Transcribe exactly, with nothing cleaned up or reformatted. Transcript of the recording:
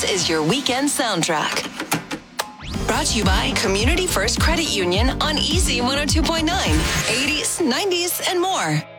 This is your weekend soundtrack. Brought to you by Community First Credit Union on Easy one oh two point nine, eighties, nineties, and more.